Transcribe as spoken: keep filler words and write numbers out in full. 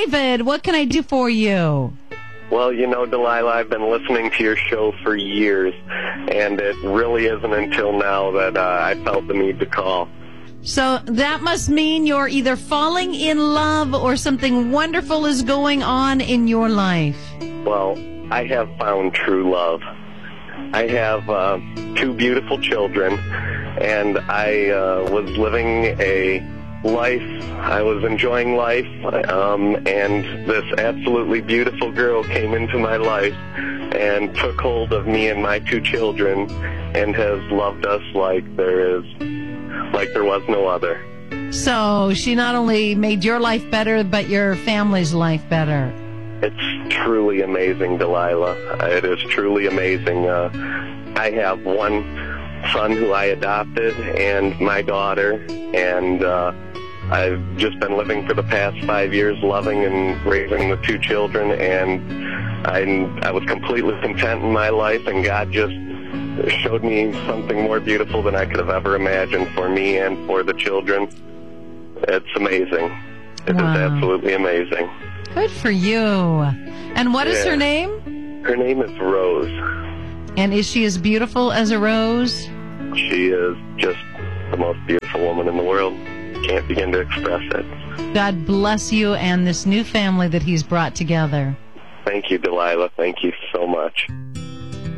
David, what can I do for you? Well, you know, Delilah, I've been listening to your show for years, and it really isn't until now that uh, I felt the need to call. So that must mean you're either falling in love or something wonderful is going on in your life. Well, I have found true love. I have uh, two beautiful children, and I uh, was living a life. I was enjoying life, um, and this absolutely beautiful girl came into my life and took hold of me and my two children and has loved us like there is, like there was no other. So she not only made your life better, but your family's life better. It's truly amazing, Delilah. It is truly amazing. Uh, I have one son who I adopted and my daughter, and uh, I've just been living for the past five years loving and raising the two children, and I, I was completely content in my life, and God just showed me something more beautiful than I could have ever imagined for me and for the children. It's amazing. It Wow. is absolutely amazing. Good for you. And what is Yeah. her name? Her name is Rose. And is she as beautiful as a rose? She is just the most beautiful woman in the world. Can't begin to express it. God bless you and this new family that he's brought together. Thank you, Delilah. Thank you so much.